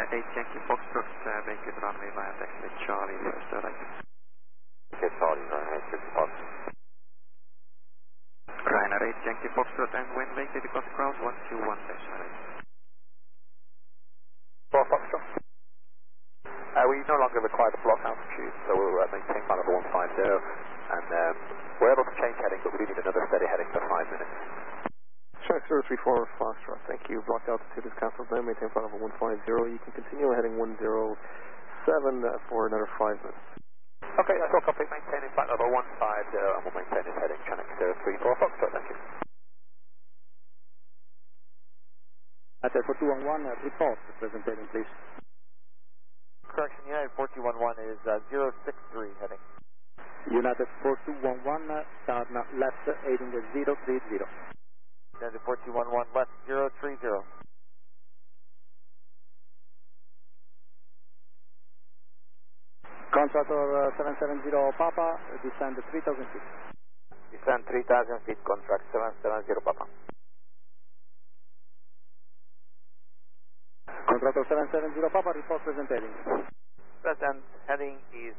8 Yankee Foxtrot, make it runway via taxi Charlie, first direct. Okay, Charlie, runway 8 Fox. Ryanair 8 Yankee Foxtrot and wind vacated across ground 121 decimal. 4 Foxtrot. We no longer require the block altitude, so we'll maintain flight level 150, and we're able to change heading, but we do need another steady heading for 5 minutes. Shark 034 Foxtrot, thank you. Block altitude is cancelled now, maintain flight level 150. You can continue heading 107 for another 5 minutes. Okay, that's all copy. Maintaining flight level 150, and we'll maintain this heading, Chinook 034 Foxtrot, thank you. At Air 4211, report the presentation, please. Correction, United 4211 is 063 heading. United 4211, start now left, heading 030. United 4211 left 030. Contractor 770 Papa, descend 3000 feet. Descend 3000 feet, contract 770 Papa. Contractor 770 Papa, report present heading. Present heading is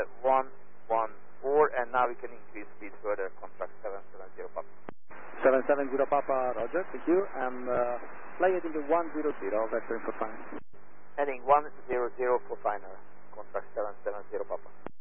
114, and now we can increase speed further, contract 770 Papa. 770 Papa, roger, thank you, and fly heading 100, vector info fine. Heading 100 for final, contract 770 Papa.